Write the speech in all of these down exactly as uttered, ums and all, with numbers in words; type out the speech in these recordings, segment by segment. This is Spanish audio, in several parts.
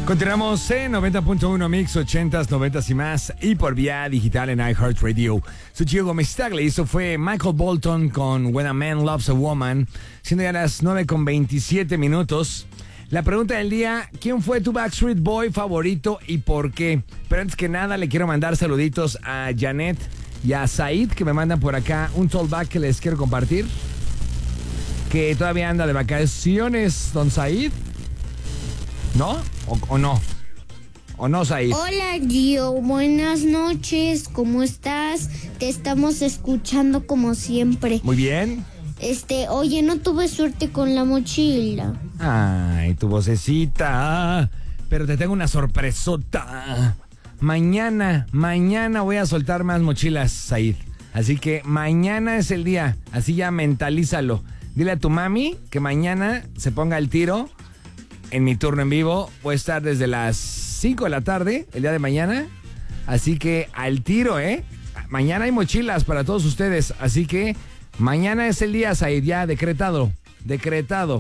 Continuamos en noventa punto uno Mix, ochentas, noventas y más, y por vía digital en iHeartRadio. Soy Gio Gómez Tagle y esto fue Michael Bolton con When a Man Loves a Woman, siendo ya las nueve con veintisiete minutos. La pregunta del día: ¿quién fue tu Backstreet Boy favorito y por qué? Pero antes que nada le quiero mandar saluditos a Janet y a Said, que me mandan por acá un tollback que les quiero compartir, que todavía anda de vacaciones, don Said. ¿No? ¿O, o no? ¿O no, Said? Hola, Gio. Buenas noches. ¿Cómo estás? Te estamos escuchando como siempre. Muy bien. Este, oye, no tuve suerte con la mochila. Ay, tu vocecita. Pero te tengo una sorpresota. Mañana, mañana voy a soltar más mochilas, Said. Así que mañana es el día. Así ya mentalízalo. Dile a tu mami que mañana se ponga al tiro. En mi turno en vivo voy a estar desde las cinco de la tarde, el día de mañana. Así que al tiro, ¿eh? Mañana hay mochilas para todos ustedes. Así que mañana es el día, Said, ya decretado. Decretado.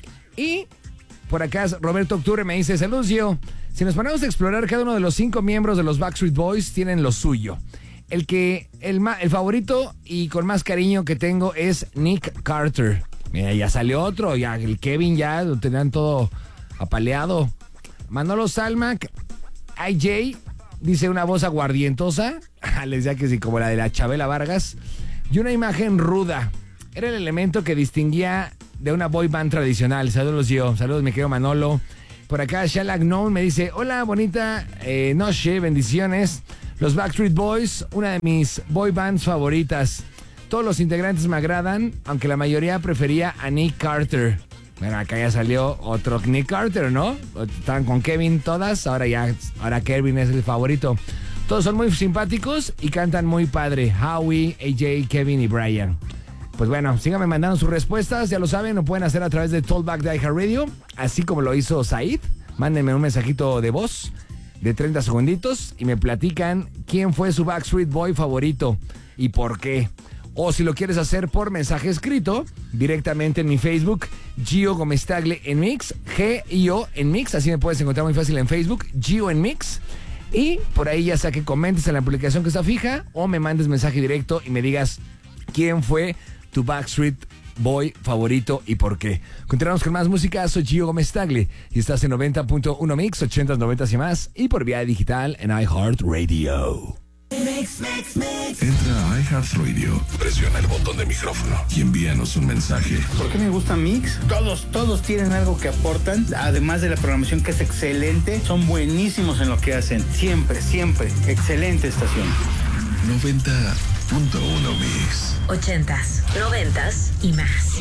Y por acá Roberto Octubre me dice: saludos, Gio. Si nos ponemos a explorar, cada uno de los cinco miembros de los Backstreet Boys tienen lo suyo. El que, el, ma, el favorito y con más cariño que tengo es Nick Carter. Mira, ya salió otro, ya el Kevin ya lo tenían todo apaleado. Manolo Salmac, I J, dice una voz aguardientosa, les decía que sí, como la de la Chabela Vargas, y una imagen ruda. Era el elemento que distinguía de una boy band tradicional. Saludos, yo. Saludos, mi querido Manolo. Por acá, Shalak Known me dice: hola, bonita eh, noche, bendiciones. Los Backstreet Boys, una de mis boy bands favoritas. Todos los integrantes me agradan, aunque la mayoría prefería a Nick Carter. Bueno, acá ya salió otro Nick Carter, ¿no? Estaban con Kevin todas, ahora ya, ahora Kevin es el favorito. Todos son muy simpáticos y cantan muy padre. Howie, A J, Kevin y Brian. Pues bueno, síganme mandando sus respuestas, ya lo saben, lo pueden hacer a través de Tollback de iHeartRadio, así como lo hizo Said. Mándenme un mensajito de voz de treinta segunditos y me platican quién fue su Backstreet Boy favorito y por qué. O si lo quieres hacer por mensaje escrito, directamente en mi Facebook, Gio Gómez Tagle en Mix, G I O en Mix, así me puedes encontrar muy fácil en Facebook, Gio en Mix. Y por ahí ya sea que comentes en la publicación que está fija o me mandes mensaje directo y me digas quién fue tu Backstreet Boy favorito y por qué. Continuamos con más música. Soy Gio Gómez Tagle y estás en noventa punto uno Mix, ochentas, noventas y más, y por vía digital en iHeartRadio. Mix, mix, mix. Entra a iHeartRadio, presiona el botón de micrófono y envíanos un mensaje. ¿Por qué me gusta Mix? Todos, todos tienen algo que aportan, además de la programación que es excelente, son buenísimos en lo que hacen. Siempre, siempre, excelente estación. noventa punto uno Mix. Ochentas, noventas y más.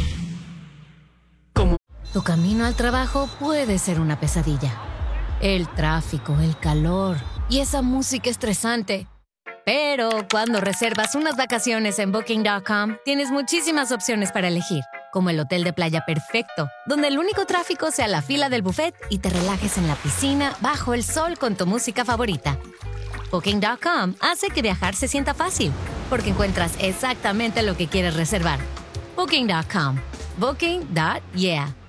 ¿Cómo? Tu camino al trabajo puede ser una pesadilla. El tráfico, el calor y esa música estresante. Pero cuando reservas unas vacaciones en Booking punto com, tienes muchísimas opciones para elegir, como el hotel de playa perfecto, donde el único tráfico sea la fila del buffet y te relajes en la piscina bajo el sol con tu música favorita. Booking punto com hace que viajar se sienta fácil, porque encuentras exactamente lo que quieres reservar. Booking punto com. Booking punto yeah.